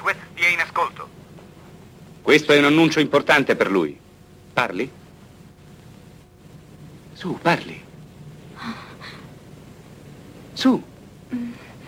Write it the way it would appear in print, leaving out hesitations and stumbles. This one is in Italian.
West ti è in ascolto. Questo è un annuncio importante per lui. Parli? Su, parli. Su.